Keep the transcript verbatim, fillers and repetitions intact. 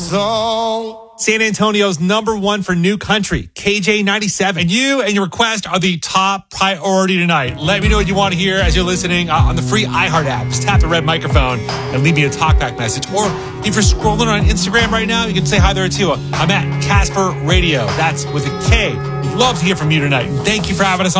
song. San Antonio's number one for new country, K J ninety-seven. And you and your request are the top priority tonight. Let me know what you want to hear as you're listening uh, on the free iHeart app. Just tap the red microphone and leave me a talkback message. Or if you're scrolling on Instagram right now, you can say hi there too. I'm at Casper Radio. That's with a K. We'd love to hear from you tonight. And thank you for having us on.